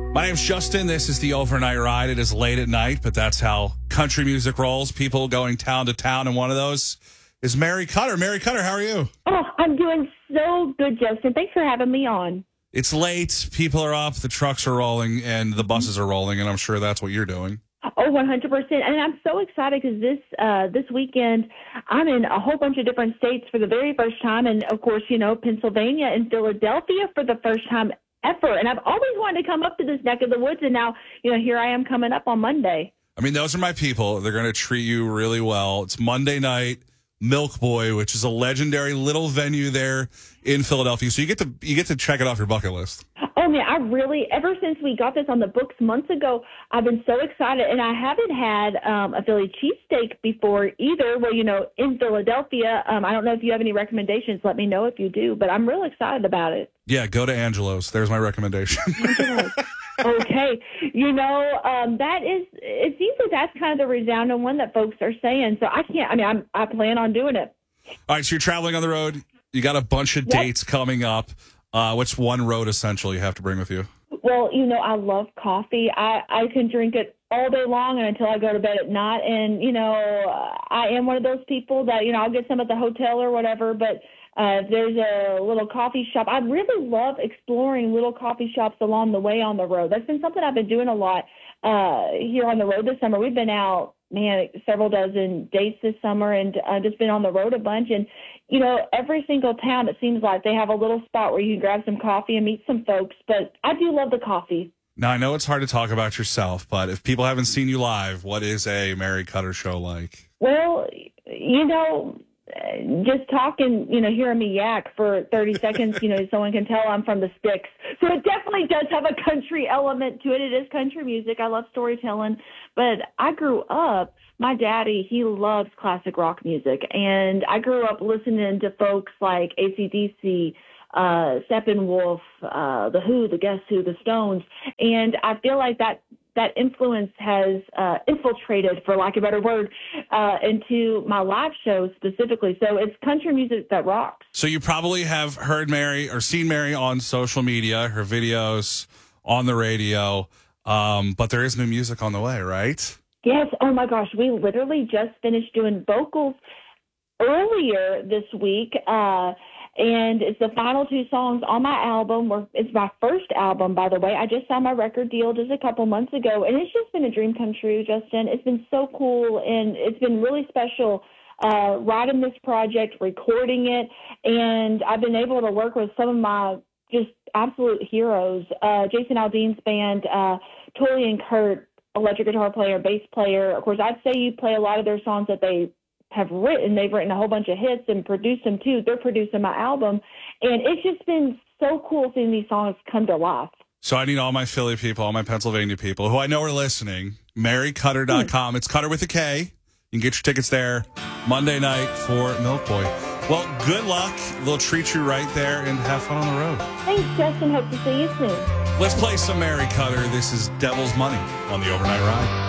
My name's Justin. This is the Overnight Ride. It is late at night, but that's how country music rolls. People going town to town, and one of those is Mary Cutter. Mary Cutter, how are you? Oh, I'm doing so good, Justin. Thanks for having me on. It's late. People are up. The trucks are rolling, and the buses are rolling, and I'm sure that's what you're doing. Oh, 100%. And I'm so excited because this weekend I'm in a whole bunch of different states for the very first time. And, of course, Pennsylvania and Philadelphia for the first time ever. And I've always wanted to come up to this neck of the woods. And now, here I am coming up on Monday. I mean, those are my people. They're going to treat you really well. It's Monday night, Milk Boy, which is a legendary little venue there in Philadelphia. So you get to check it off your bucket list. Oh, man, ever since we got this on the books months ago, I've been so excited. And I haven't had a Philly cheesesteak before either. Well, in Philadelphia, I don't know if you have any recommendations. Let me know if you do. But I'm real excited about it. Yeah, go to Angelo's. There's my recommendation. Okay. It seems like that's kind of the resounding one that folks are saying. So I plan on doing it. All right, so you're traveling on the road. You got a bunch of dates coming up. What's one road essential you have to bring with you? Well, I love coffee. I can drink it all day long and until I go to bed at night. And, I am one of those people that, I'll get some at the hotel or whatever, but if there's a little coffee shop, I really love exploring little coffee shops along the way on the road. That's been something I've been doing a lot here on the road this summer. We've been out, several dozen dates this summer and just been on the road a bunch. And, every single town, it seems like they have a little spot where you can grab some coffee and meet some folks. But I do love the coffee. Now, I know it's hard to talk about yourself, but if people haven't seen you live, what is a Mary Cutter show like? Well, just talking, hearing me yak for 30 seconds, someone can tell I'm from the sticks. So it definitely does have a country element to it. It is country music. I love storytelling. But I grew up, my daddy, he loves classic rock music. And I grew up listening to folks like AC/DC, Steppenwolf, The Who, The Guess Who, The Stones. And I feel like that influence has infiltrated, for lack of a better word, into my live shows specifically. So it's country music that rocks. So you probably have heard Mary or seen Mary on social media, her videos on the radio, but there is new music on the way, right? Yes. Oh, my gosh. We literally just finished doing vocals earlier this week, and it's the final two songs on my album. It's my first album, by the way. I just signed my record deal just a couple months ago, and it's just been a dream come true, Justin. It's been so cool, and it's been really special writing this project, recording it, and I've been able to work with some of my just absolute heroes. Jason Aldean's band, Tori and Kurt, electric guitar player, bass player. Of course, I'd say you play a lot of their songs that they have written. They've written a whole bunch of hits and produced them too. They're producing my album. And it's just been so cool seeing these songs come to life. So I need all my Philly people, all my Pennsylvania people who I know are listening. MaryCutter.com. It's Cutter with a K. You can get your tickets there Monday night for Milk Boy. Well, good luck. They'll treat you right there and have fun on the road. Thanks, Justin. Hope to see you soon. Let's play some Mary Cutter. This is Devil's Money on the Overnight Ride.